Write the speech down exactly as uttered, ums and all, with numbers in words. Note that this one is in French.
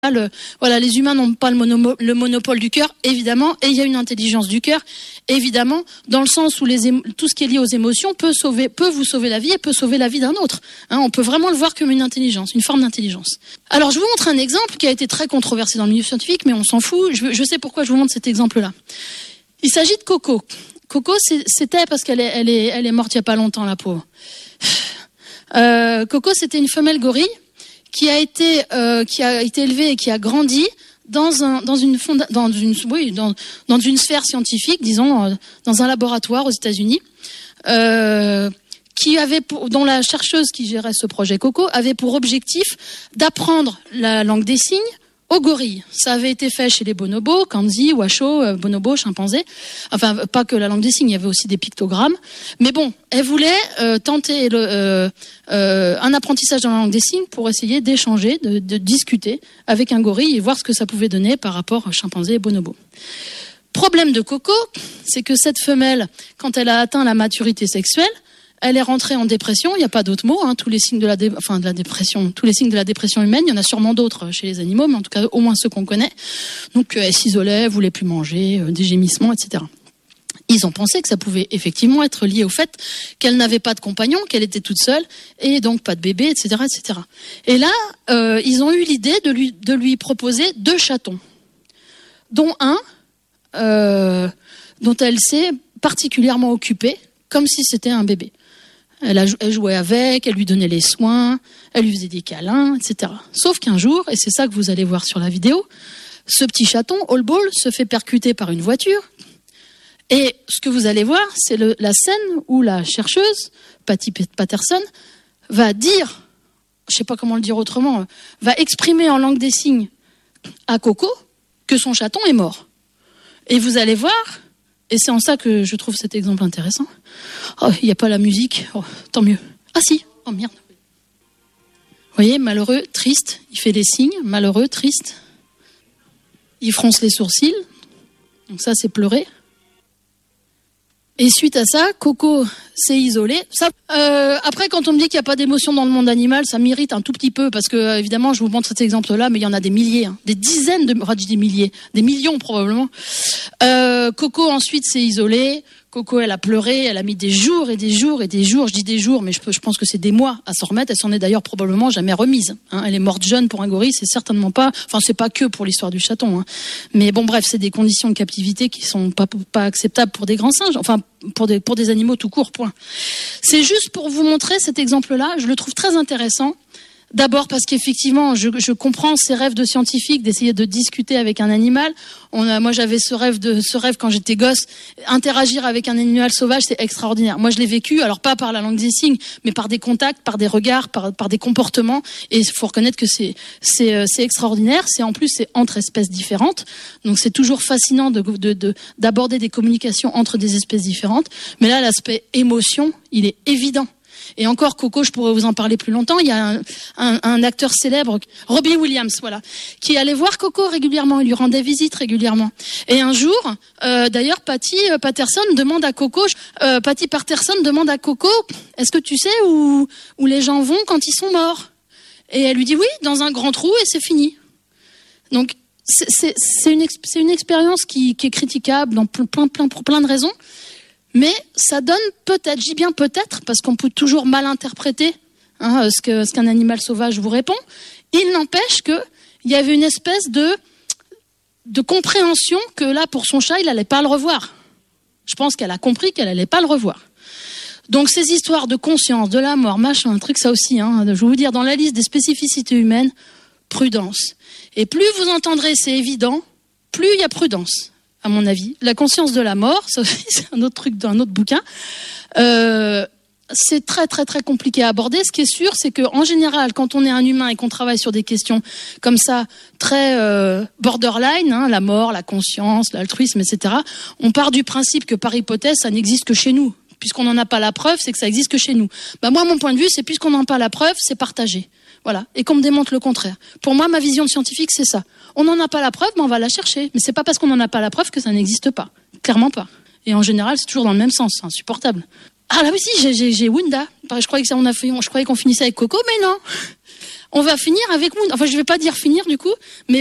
Le, voilà, les humains n'ont pas le, mono, le monopole du cœur, évidemment, et il y a une intelligence du cœur, évidemment, dans le sens où les émo, tout ce qui est lié aux émotions peut sauver, peut vous sauver la vie et peut sauver la vie d'un autre. Hein, on peut vraiment le voir comme une intelligence, une forme d'intelligence. Alors, je vous montre un exemple qui a été très controversé dans le milieu scientifique, mais on s'en fout. Je, je sais pourquoi je vous montre cet exemple-là. Il s'agit de Coco. Coco, c'était parce qu'elle est, elle est, elle est morte il y a pas longtemps, la pauvre. Euh, Coco, c'était une femelle gorille qui a été euh, qui a été élevée et qui a grandi dans un dans une fonda, dans une oui dans dans une sphère scientifique, disons euh, dans un laboratoire aux États-Unis, euh, qui avait pour, dont la chercheuse qui gérait ce projet Coco avait pour objectif d'apprendre la langue des signes aux gorilles. Ça avait été fait chez les bonobos, Kanzi, Washoe, euh, bonobos, chimpanzés. Enfin, pas que la langue des signes, il y avait aussi des pictogrammes. Mais bon, elle voulait euh, tenter le, euh, euh, un apprentissage dans la langue des signes pour essayer d'échanger, de, de discuter avec un gorille et voir ce que ça pouvait donner par rapport aux chimpanzés et bonobos. Problème de Coco, c'est que cette femelle, quand elle a atteint la maturité sexuelle, elle est rentrée en dépression. Il n'y a pas d'autres mots. Hein, tous les signes de la, dé... enfin de la dépression, tous les signes de la dépression humaine. Il y en a sûrement d'autres chez les animaux, mais en tout cas au moins ceux qu'on connaît. Donc elle s'isolait, elle voulait plus manger, euh, des gémissements, et cetera. Ils ont pensé que ça pouvait effectivement être lié au fait qu'elle n'avait pas de compagnon, qu'elle était toute seule, et donc pas de bébé, et cetera, et cetera. Et là, euh, ils ont eu l'idée de lui de lui proposer deux chatons, dont un euh, dont elle s'est particulièrement occupée, comme si c'était un bébé. Elle, a, elle jouait avec, elle lui donnait les soins, elle lui faisait des câlins, et cetera. Sauf qu'un jour, et c'est ça que vous allez voir sur la vidéo, ce petit chaton, All Ball, se fait percuter par une voiture. Et ce que vous allez voir, c'est le, la scène où la chercheuse, Patty Patterson, va dire, je ne sais pas comment le dire autrement, va exprimer en langue des signes à Coco que son chaton est mort. Et vous allez voir... Et c'est en ça que je trouve cet exemple intéressant. Oh, il n'y a pas la musique. Oh, tant mieux. Ah si. Oh merde. Vous voyez, malheureux, triste. Il fait des signes. Malheureux, triste. Il fronce les sourcils. Donc ça, c'est pleurer. Et suite à ça, Coco s'est isolée. Ça, euh, après, quand on me dit qu'il n'y a pas d'émotion dans le monde animal, ça m'irrite un tout petit peu parce que, euh, évidemment, je vous montre cet exemple-là, mais il y en a des milliers, hein, des dizaines de, enfin, je dis des milliers, des millions probablement. Euh, Coco ensuite s'est isolée. Coco, elle a pleuré, elle a mis des jours et des jours et des jours. Je dis des jours, mais je, peux, je pense que c'est des mois à s'en remettre. Elle s'en est d'ailleurs probablement jamais remise. Hein. Elle est morte jeune pour un gorille, c'est certainement pas. Enfin, c'est pas que pour l'histoire du chaton. Hein. Mais bon, bref, c'est des conditions de captivité qui sont pas pas acceptables pour des grands singes. Enfin, pour des pour des animaux tout court. Point. C'est juste pour vous montrer cet exemple-là. Je le trouve très intéressant. D'abord parce qu'effectivement, je, je comprends ces rêves de scientifique d'essayer de discuter avec un animal. On a, moi, j'avais ce rêve de, ce rêve quand j'étais gosse. Interagir avec un animal sauvage, c'est extraordinaire. Moi, je l'ai vécu, alors pas par la langue des signes, mais par des contacts, par des regards, par, par des comportements. Et il faut reconnaître que c'est, c'est, c'est extraordinaire. C'est en plus, c'est entre espèces différentes. Donc, c'est toujours fascinant de, de, de, d'aborder des communications entre des espèces différentes. Mais là, l'aspect émotion, il est évident. Et encore, Coco, je pourrais vous en parler plus longtemps. Il y a un, un, un acteur célèbre, Robbie Williams, voilà, qui allait voir Coco régulièrement. Il lui rendait visite régulièrement. Et un jour, euh, d'ailleurs, Patty Patterson demande à Coco, euh, Patty Patterson demande à Coco, est-ce que tu sais où, où les gens vont quand ils sont morts? Et elle lui dit oui, dans un grand trou, et c'est fini. Donc, c'est, c'est, c'est, une, c'est une expérience qui, qui est critiquable dans plein, plein, pour plein de raisons. Mais ça donne peut-être, je dis bien peut-être, parce qu'on peut toujours mal interpréter hein, ce, que, ce qu'un animal sauvage vous répond. Il n'empêche qu'il y avait une espèce de, de compréhension que là, pour son chat, il n'allait pas le revoir. Je pense qu'elle a compris qu'elle n'allait pas le revoir. Donc ces histoires de conscience, de la mort, machin, un truc ça aussi, hein, je vais vous dire, dans la liste des spécificités humaines, prudence. Et plus vous entendrez, c'est évident, plus il y a prudence. À mon avis, la conscience de la mort, ça, c'est un autre truc d'un autre bouquin. Euh, c'est très très très compliqué à aborder. Ce qui est sûr, c'est que en général, quand on est un humain et qu'on travaille sur des questions comme ça, très euh, borderline, hein, la mort, la conscience, l'altruisme, et cetera. On part du principe que par hypothèse, ça n'existe que chez nous. Puisqu'on n'en a pas la preuve, c'est que ça existe que chez nous. Bah moi, mon point de vue, c'est puisqu'on n'en a pas la preuve, c'est partagé. Voilà, et qu'on me démontre le contraire. Pour moi, ma vision de scientifique, c'est ça. On n'en a pas la preuve, mais on va la chercher. Mais c'est pas parce qu'on n'en a pas la preuve que ça n'existe pas. Clairement pas. Et en général, c'est toujours dans le même sens. C'est insupportable. Ah là aussi, j'ai, j'ai, j'ai Wunda. Je croyais que ça, on a fait, je croyais qu'on finissait avec Coco, mais non. on va finir avec Moon. Enfin, je vais pas dire finir du coup, mais